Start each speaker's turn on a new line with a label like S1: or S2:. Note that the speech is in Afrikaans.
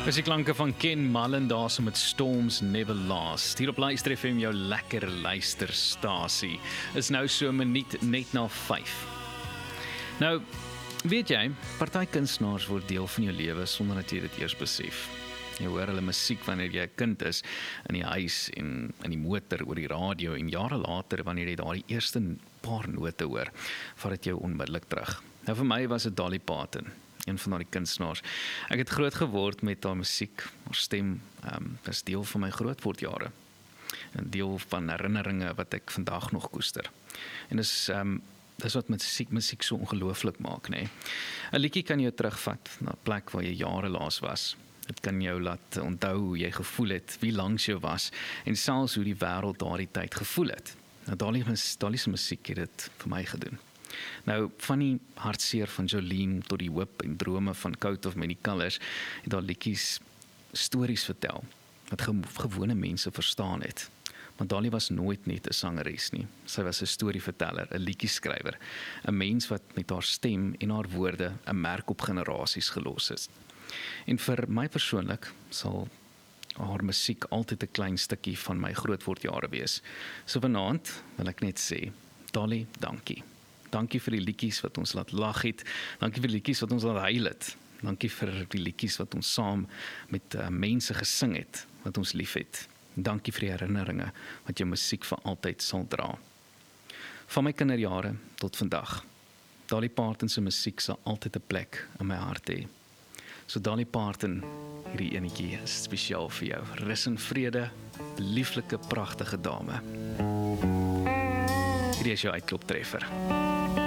S1: Dis die klanke van Ken Mullen daar so met Storms Never Last. Hier op Luister FM, jou lekker luisterstasie. Is nou so 'n minuut net na 5. Nou, weet jy, party kunstenaars word deel van jou lewe sonder dat jy dit eers besef. Jy hoor hulle musiek wanneer jy 'n kind is, in die huis en in die motor, oor die radio, en jare later wanneer jy daardie eerste paar note hoor, vat dit jou onmiddellik terug. Nou vir my was dit Dolly Parton, een van daardie kunstenaars. Ek het groot geword met haar musiek, haar stem, is deel van my grootwordjare. 'n Deel van herinneringe wat ek vandag nog koester. En dis wat musiek so ongelooflik maak, nê. 'n liedjie kan jou terugvat na 'n plek waar jy jare laas was. Dit kan jou laat onthou hoe jy gevoel het, wie langs jou was, en selfs hoe die wêreld daardie tyd gevoel het. Nou, Dolly se musiek het dit vir my gedoen. Nou, van die hartseer van Jolene tot die hoop en drome van Coat of Many Colours, het daar liedjies stories vertel, wat gewone mense verstaan het. Maar Dolly was nooit net 'n sangeres nie. Sy was 'n storieverteller, 'n liedjieskrywer, 'n mens wat met haar stem en haar woorde 'n merk op generasies gelos het. En vir my persoonlik sal haar musiek altyd 'n klein stukkie van my grootwordjare wees. So vanaand wil ek net sê, Dolly, dankie. Dankie vir die liedjies wat ons laat lag het. Dankie vir die liedjies wat ons laat huil het. Dankie vir die liedjies wat ons saam met mense gesing het, wat ons lief het. Dankie vir die herinneringe wat jou musiek vir altyd sal dra. Van my kinderjare tot vandag, Dolly Parton se musiek sal altyd 'n plek in my hart hê. So Dolly Parton, hierdie enetjie is spesiaal vir jou. Rus in vrede, lieflike, pragtige dame. Hierdie is jou uitkloptreffer.